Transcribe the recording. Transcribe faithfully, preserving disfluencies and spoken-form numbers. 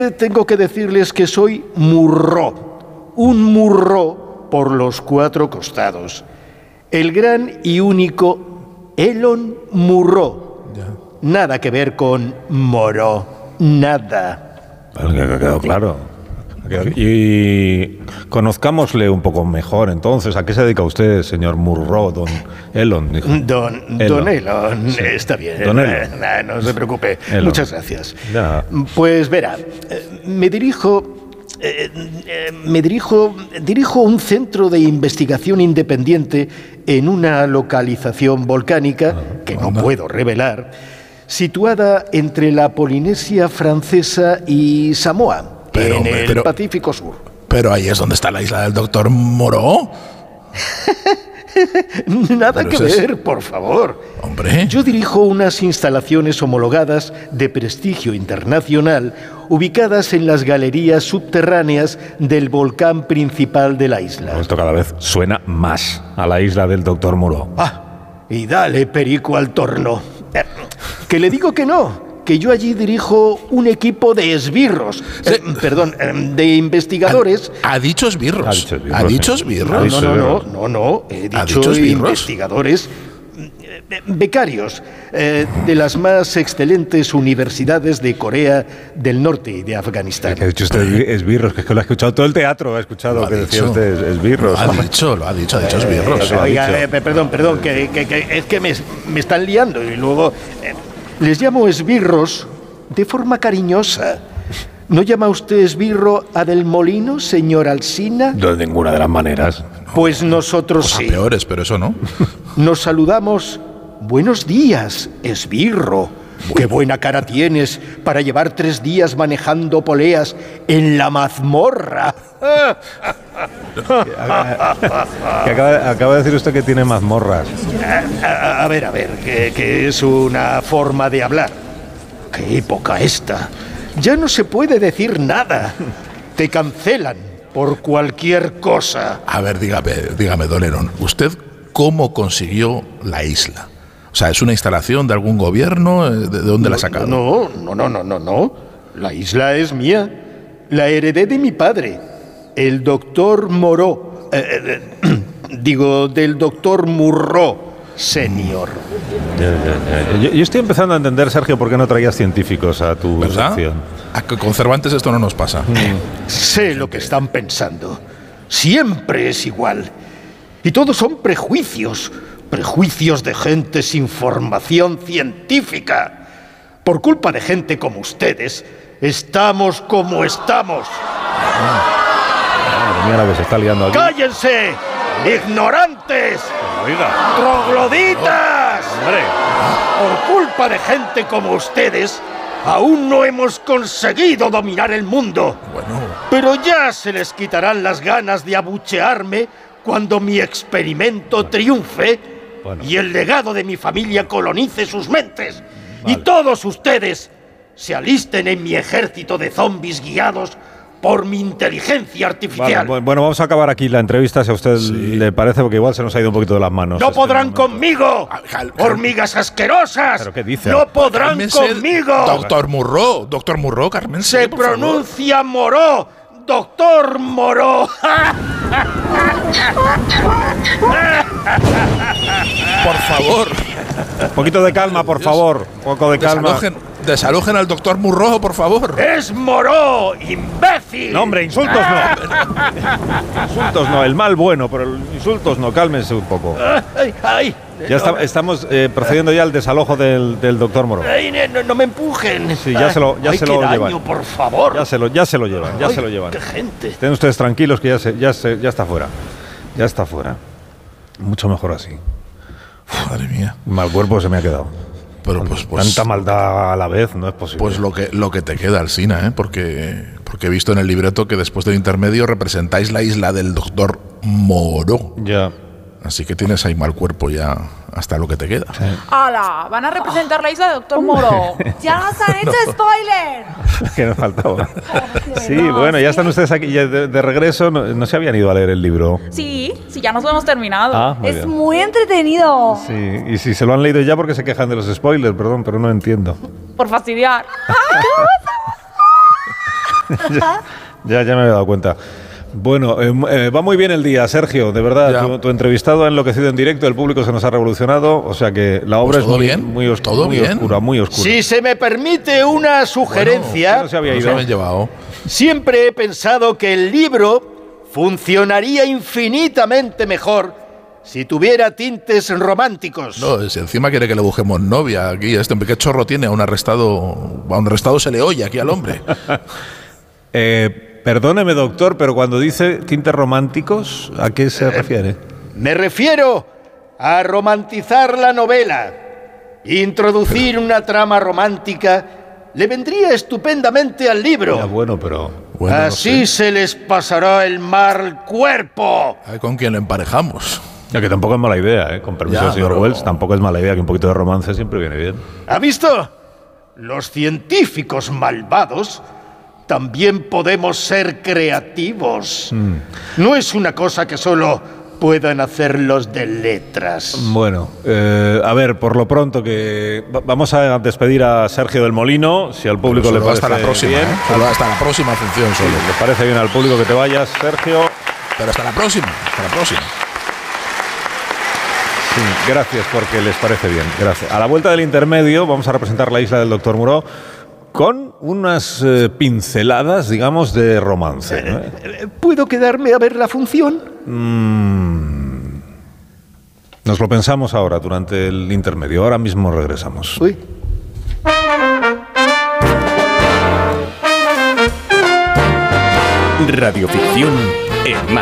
tengo que decirles que soy Murro, un Murro por los cuatro costados. El gran y único Elon Murro. Ya. Nada que ver con Moro, nada. Bueno, que ha quedado claro. Y conozcámosle un poco mejor, entonces. ¿A qué se dedica usted, señor Murro, don Elon? Dijo. Don Elon. Don Elon, sí. Está bien. Don Elon. Eh, no se preocupe. Elon. Muchas gracias. Ya. Pues verá, me dirijo... Eh, eh, me dirijo, dirijo un centro de investigación independiente en una localización volcánica ah, que no anda. puedo revelar, situada entre la Polinesia Francesa y Samoa, pero, en el pero, Pacífico Sur. Pero ahí es donde está la isla del doctor Moreau. Nada pero que ver, es... por favor. Hombre. Yo dirijo unas instalaciones homologadas de prestigio internacional ubicadas en las galerías subterráneas del volcán principal de la isla. Esto cada vez suena más a la isla del doctor Moreau. Ah, y dale perico al torno. Eh, que le digo que no. Que yo allí dirijo un equipo de esbirros, sí. eh, perdón, eh, de investigadores. ¿Ha, ha dicho esbirros? Ha dicho esbirros. ¿Ha dicho esbirros? No, no, no, no, no, he dicho investigadores eh, becarios eh, de las más excelentes universidades de Corea del Norte y de Afganistán. ¿Qué ha dicho usted esbirros? Que es que lo ha escuchado todo el teatro, ha escuchado lo que decía usted esbirros. Lo ha dicho, lo ha dicho, ha dicho esbirros. Eh, oiga, eh, perdón, perdón, que, que, que es que me, me están liando y luego... Eh, Les llamo esbirros de forma cariñosa. ¿No llama usted esbirro a Del Molino, señor Alsina? De ninguna de las maneras. Pues nosotros Cosa sí. peores, pero eso no. Nos saludamos. Buenos días, esbirro. Bueno. Qué buena cara tienes para llevar tres días manejando poleas en la mazmorra. que acaba, acaba de decir usted que tiene mazmorras. A, a, a ver, a ver, que, que es una forma de hablar. ¡Qué época esta! Ya no se puede decir nada. Te cancelan por cualquier cosa. A ver, dígame, dígame, don Elon, ¿usted cómo consiguió la isla? O sea, ¿es una instalación de algún gobierno? ¿De dónde no, la ha sacado? No, no, no, no, no, no. La isla es mía. La heredé de mi padre, el doctor Moreau. Eh, eh, digo, del doctor Murro, señor. Yo, yo estoy empezando a entender, Sergio, por qué no traías científicos a tu ¿verdad? sección. A que con Cervantes esto no nos pasa. Mm. Sé lo que están pensando. Siempre es igual. Y todos son prejuicios. Prejuicios de gente sin formación científica. Por culpa de gente como ustedes, estamos como estamos. Ah, mira lo que se está liando aquí. ¡Cállense! ¡Ignorantes! Oiga. ¡Trogloditas! Hombre. Por culpa de gente como ustedes, aún no hemos conseguido dominar el mundo. Bueno. Pero ya se les quitarán las ganas de abuchearme cuando mi experimento triunfe. Bueno. Y el legado de mi familia colonice sus mentes. Vale. Y todos ustedes se alisten en mi ejército de zombies guiados por mi inteligencia artificial. Vale, bueno, vamos a acabar aquí la entrevista, si a usted sí. le parece, porque igual se nos ha ido un poquito de las manos. ¡No este podrán momento. conmigo! Cal, cal, ¡hormigas asquerosas! ¿Pero qué dice? ¡No podrán Cálmese, conmigo! Doctor Murro, doctor Murro, Carmen. Se pronuncia Moró, doctor Moró. Por favor. Un poquito de calma, por favor. Un poco de calma. Desalojen, desalojen al doctor Murro, por favor. ¡Es Moró, imbécil! No, hombre, insultos no. Insultos no, el mal bueno, pero insultos no, cálmense un poco. Ay, ay, ya está, estamos eh, procediendo ya al desalojo del, del doctor Moró. Ay, no, no me empujen. Sí, ya se lo, ya ay, se qué lo daño, llevan. Por favor. Ya se lo, ya se lo llevan, ya ay, se lo llevan. ¡Qué gente! Estén ustedes tranquilos que ya, se, ya, se, ya está fuera. Ya está fuera. Mucho mejor así. Madre mía. Mal cuerpo se me ha quedado. Pero pues, pues tanta maldad a la vez no es posible. Pues lo que lo que te queda, Alsina, ¿eh? Porque porque he visto en el libreto que después del intermedio representáis la isla del doctor Moreau. Ya. Así que tienes ahí mal cuerpo ya hasta lo que te queda. Sí. ¡Hala! Van a representar la isla del doctor Moreau. ¡Ya nos han hecho no. spoiler! Que nos faltaba. Oh, sí, no, bueno, sí. Ya están ustedes aquí ya de, de regreso. No, no se habían ido a leer el libro. Sí, sí, ya nos lo hemos terminado. Ah, muy es bien. muy entretenido. Sí, y si se lo han leído ya porque se quejan de los spoilers, perdón, pero no entiendo. Por fastidiar. ¡Ay, qué ya, ya, ya me había dado cuenta. Bueno, eh, eh, va muy bien el día, Sergio, de verdad. Tu, tu entrevistado ha enloquecido en directo, el público se nos ha revolucionado, o sea que la obra pues todo es muy, bien, muy, os todo muy bien. oscura, muy oscura. Si se me permite una sugerencia, Bueno, no se había nos ido. habían llevado. siempre he pensado que el libro funcionaría infinitamente mejor si tuviera tintes románticos. No, si encima quiere que le busquemos novia aquí, este hombre, ¿qué chorro tiene? A un arrestado, a un arrestado se le oye aquí al hombre. eh, Perdóneme, doctor, pero cuando dice tintes románticos, ¿a qué se refiere? Me refiero a romantizar la novela. Introducir una trama romántica le vendría estupendamente al libro. Ya, bueno, pero... Bueno, no Así sé. se les pasará el mal cuerpo. A ver con quién le emparejamos. Ya que tampoco es mala idea, ¿eh? Con permiso Ya, del señor pero- Wells, tampoco es mala idea, que un poquito de romance siempre viene bien. ¿Ha visto? Los científicos malvados también podemos ser creativos. No es una cosa que solo puedan hacer los de letras. Bueno, eh, a ver, por lo pronto que va- vamos a despedir a Sergio del Molino, si al público Solo le parece hasta la próxima, bien. ¿eh? Solo hasta la próxima función solo. ¿Le parece bien al público que te vayas, Sergio? Pero hasta la próxima, hasta la próxima. Sí, gracias porque les parece bien. Gracias. A la vuelta del intermedio vamos a representar la isla del doctor Moreau con unas eh, pinceladas, digamos, de romance, ¿no? Eh, ¿Puedo quedarme a ver la función? Mm. Nos lo pensamos ahora, durante el intermedio. Ahora mismo regresamos. Uy. Radioficción en Más.